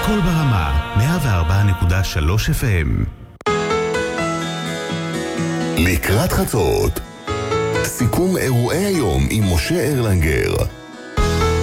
הכל ברמה, 104.3 FM. לקראת חצות, סיכום אירועי היום עם משה ארלנגר.